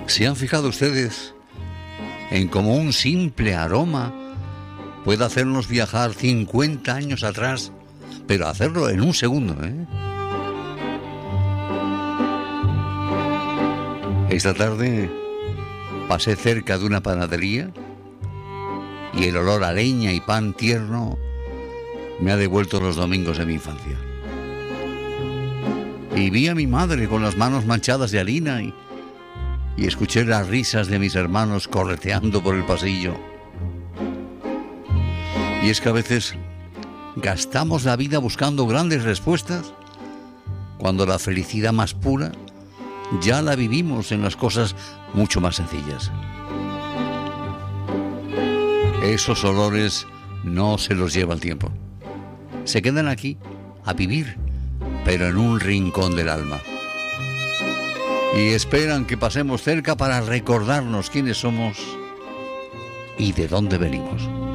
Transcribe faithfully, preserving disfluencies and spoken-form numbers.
¿Se han fijado ustedes en cómo un simple aroma puede hacernos viajar cincuenta años atrás, pero hacerlo en un segundo, ¿eh? Esta tarde pasé cerca de una panadería y el olor a leña y pan tierno me ha devuelto los domingos de mi infancia. Y vi a mi madre con las manos manchadas de harina y, y escuché las risas de mis hermanos correteando por el pasillo. Y es que a veces gastamos la vida buscando grandes respuestas cuando la felicidad más pura ya la vivimos en las cosas mucho más sencillas. Esos olores no se los lleva el tiempo. Se quedan aquí a vivir, pero en un rincón del alma. Y esperan que pasemos cerca para recordarnos quiénes somos y de dónde venimos.